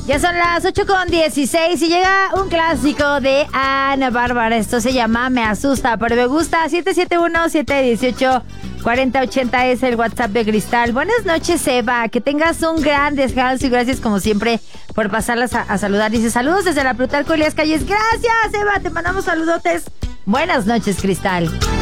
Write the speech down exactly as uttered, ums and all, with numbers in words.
Ya son las ocho con dieciséis y llega un clásico de Ana Bárbara. Esto se llama Me Asusta, pero me gusta. siete siete uno, siete uno ocho, cuatro cero ocho cero es el WhatsApp de Cristal. Buenas noches, Eva. Que tengas un gran descanso y gracias, como siempre, por pasarlas a, a saludar. Dice, saludos desde la Plutarco Elías Calles. Gracias, Eva. Te mandamos saludotes. Buenas noches, Cristal.